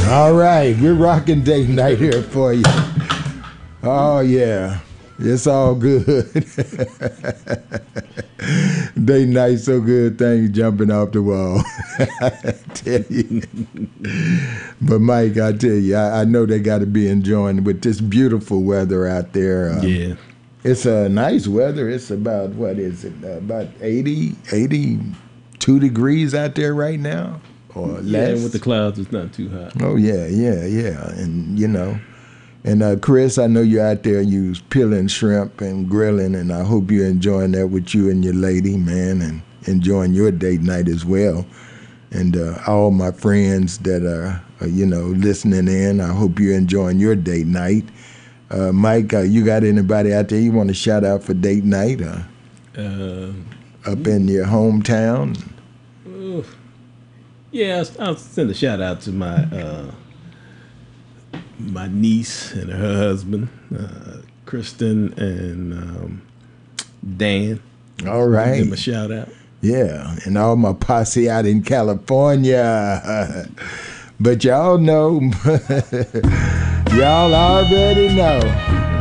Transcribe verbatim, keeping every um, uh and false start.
All right, we're rocking date night here for you. Oh yeah, it's all good. Date night so good, things jumping off the wall. I tell you. But Mike, I tell you, I, I know they got to be enjoying with this beautiful weather out there. Um, yeah. It's a uh, nice weather. It's about, what is it, uh, about eighty, eighty-two degrees out there right now, or less. Yeah, with the clouds, it's not too hot. Oh, yeah, yeah, yeah. And, you know, and uh, Chris, I know you're out there, you peeling shrimp and grilling, and I hope you're enjoying that with you and your lady, man, and enjoying your date night as well. And uh, all my friends that are, uh, you know, listening in, I hope you're enjoying your date night. Uh, Mike, uh, you got anybody out there you want to shout out for date night uh, Uh, up in your hometown? uh, yeah, I'll, I'll send a shout out to my uh, my niece and her husband, uh, Kristen and um, Dan. All right. Give them a shout out. Yeah, and all my posse out in California. But y'all know, y'all already know.